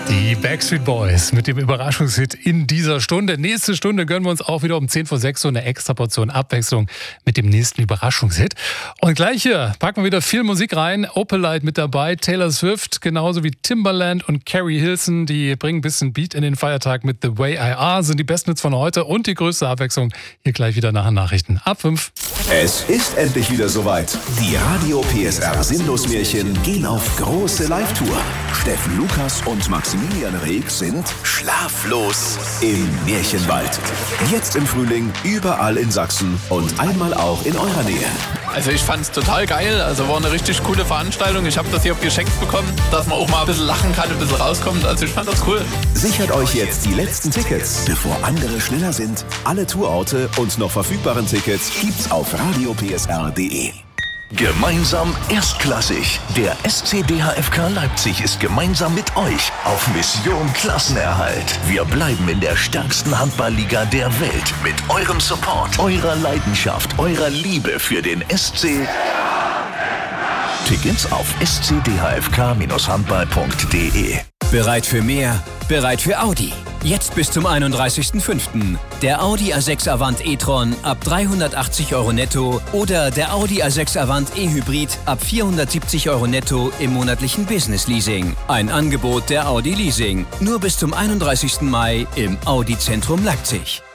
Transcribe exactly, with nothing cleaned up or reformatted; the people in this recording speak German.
Die Backstreet Boys mit dem Überraschungshit in dieser Stunde. Nächste Stunde gönnen wir uns auch wieder um zehn vor sechs so eine extra Portion Abwechslung mit dem nächsten Überraschungshit. Und gleich hier packen wir wieder viel Musik rein. Opalite mit dabei, Taylor Swift, genauso wie Timbaland und Carrie Hilson. Die bringen ein bisschen Beat in den Feiertag mit The Way I Are, sind die besten Hits von heute und die größte Abwechslung hier gleich wieder nach den Nachrichten. Ab fünf. Es ist endlich wieder soweit. Die Radio P S R Sinnlosmärchen gehen auf große Live-Tour. Steffen Lukas und Maximilian Reg sind schlaflos im Märchenwald. Jetzt im Frühling überall in Sachsen und einmal auch in eurer Nähe. Also ich fand's total geil, also war eine richtig coole Veranstaltung. Ich habe das hier geschenkt bekommen, dass man auch mal ein bisschen lachen kann, ein bisschen rauskommt. Also ich fand das cool. Sichert euch jetzt die letzten Tickets, bevor andere schneller sind. Alle Tourorte und noch verfügbaren Tickets gibt's auf radio p s r punkt d e. Gemeinsam erstklassig. Der S C D H F K Leipzig ist gemeinsam mit euch auf Mission Klassenerhalt. Wir bleiben in der stärksten Handballliga der Welt mit eurem Support, eurer Leidenschaft, eurer Liebe für den S C. Tickets auf s c d h f k Bindestrich handball punkt d e. Bereit für mehr? Bereit für Audi. Jetzt bis zum einunddreißigsten fünften Der Audi A sechs Avant e-tron ab dreihundertachtzig Euro netto oder der Audi A sechs Avant e-Hybrid ab vierhundertsiebzig Euro netto im monatlichen Business Leasing. Ein Angebot der Audi Leasing. Nur bis zum einunddreißigsten Mai im Audi Zentrum Leipzig.